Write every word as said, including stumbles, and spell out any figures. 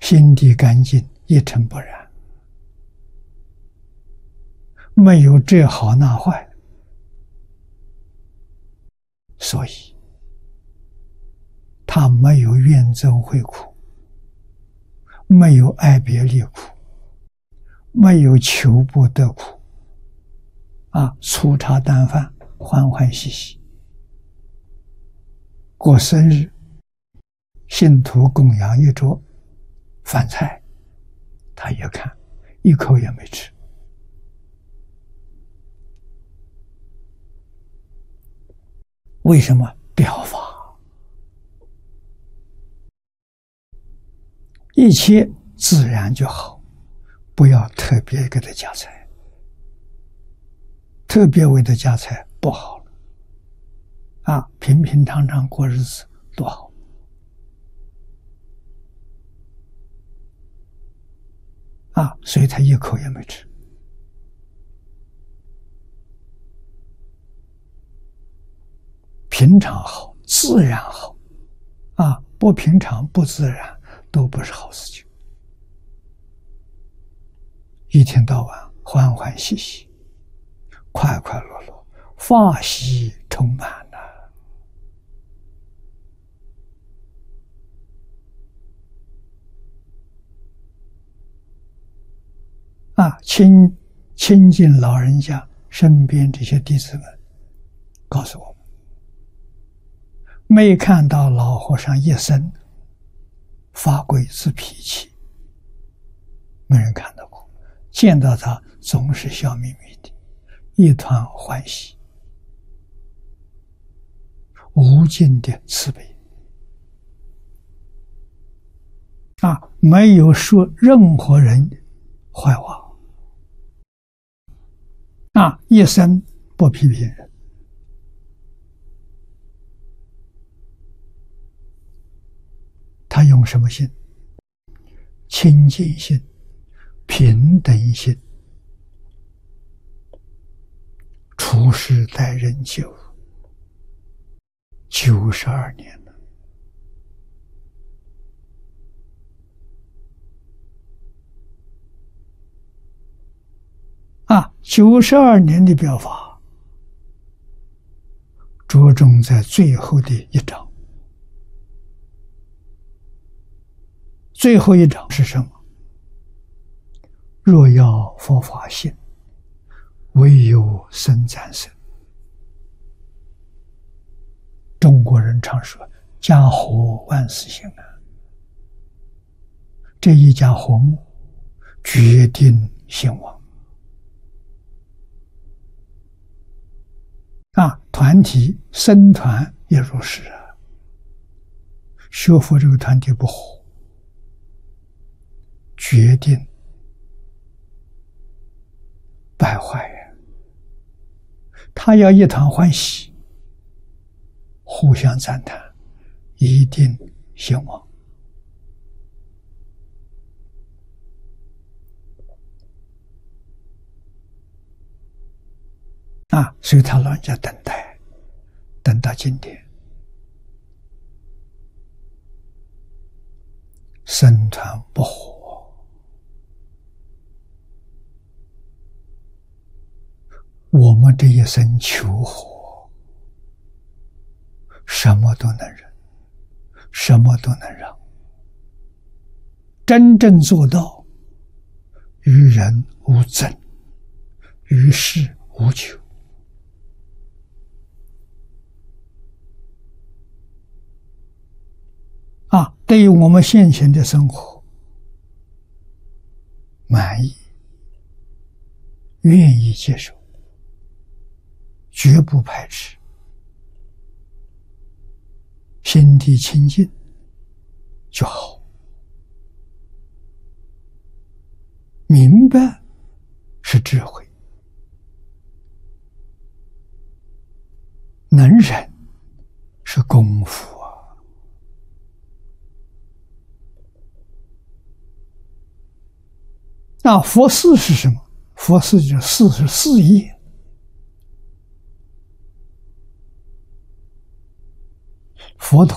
心地干净，一尘不染，没有这好那坏，所以他没有怨憎会苦，没有爱别离苦，没有求不得苦，啊，粗茶淡饭，欢欢喜喜。过生日，信徒供养一桌饭菜，他一看，一口也没吃。为什么？表法，一切自然就好，不要特别给他加菜，特别为他加菜不好了。啊，平平常常过日子多好。啊，所以他一口也没吃。平常好，自然好，啊，不平常不自然都不是好事情。一天到晚欢欢喜喜，快快乐乐，法喜充满了。啊，亲亲近老人家身边这些弟子们，告诉我们，没看到老和尚一生发鬼子脾气，没人看到过，见到他总是笑眯眯的，一团欢喜，无尽的慈悲。啊，没有说任何人坏话，啊，一生不批评人。他用什么心？清净心、平等心，处世待人接物，九十二年了。啊，九十二年的表法，着重在最后的一章。最后一章是什么？若要佛法性，唯有僧赞僧。中国人常说家和万事兴啊，这一家和睦决定兴亡。啊，团体僧团也如是啊。学佛这个团体不和，决定败坏呀！他要一团欢喜，互相赞叹，一定兴亡。啊，所以他老人家等待，等到今天，僧团不和。我们这一生求和，什么都能忍，什么都能让，真正做到与人无争，与世无求。啊，对于我们现前的生活满意，愿意接受，绝不排斥，心地清净就好。明白是智慧，能忍是功夫啊。那佛事是什么？佛事就是事是事业。佛陀